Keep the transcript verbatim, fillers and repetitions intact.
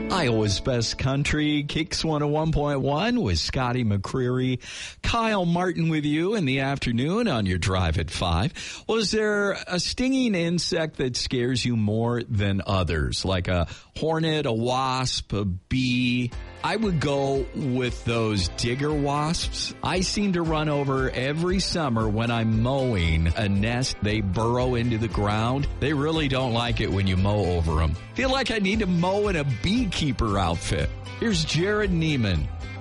Iowa's Best Country, Kicks one oh one point one with Scotty McCreery. Kyle Martin with you in the afternoon on your drive at five. Was there a stinging insect that scares you more than others, like a hornet, a wasp, a bee? I would go with those digger wasps. I seem to run over every summer when I'm mowing a nest. They burrow into the ground. They really don't like it when you mow over them. Feel like I need to mow in a beekeeper outfit. Here's Jared Neiman.